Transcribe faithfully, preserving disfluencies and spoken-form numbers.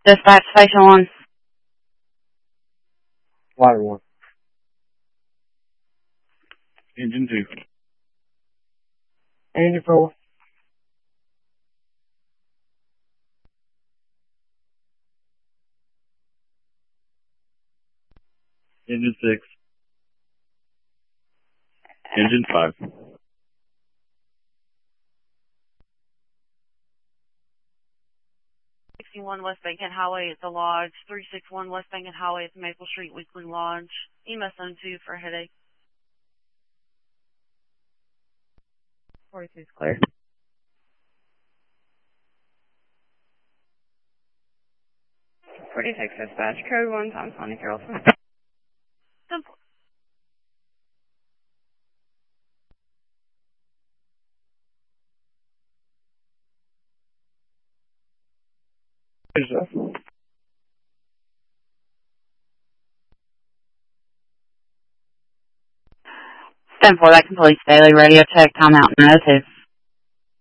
Dispatch Station one. Water one. Engine two. Engine four. Engine six. Engine five. sixty-one West Bacon Highway at the Lodge. three sixty-one West Bacon Highway at the Maple Street Weekly Lodge. E M S zone two for a headache. forty-two is clear. forty-six Dispatch, code one times Sonic Carrollton. Simple. ten four, that completes daily radio check. Timeout nine oh two.